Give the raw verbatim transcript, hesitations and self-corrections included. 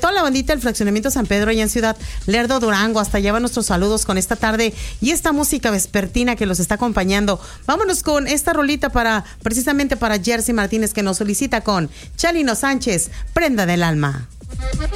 toda la bandita del Fraccionamiento San Pedro allá en Ciudad Lerdo, Durango. Hasta allá van nuestros saludos con esta tarde y esta música vespertina que los está acompañando. Vámonos con esta rolita para, precisamente para Jersey Martínez, que nos solicita con Chalino Sánchez, Prenda del Alma.